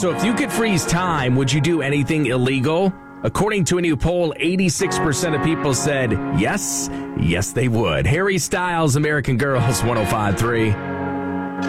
So if you could freeze time, would you do anything illegal? According to a new poll, 86% of people said yes, they would. Harry Styles, American Girls, 105.3.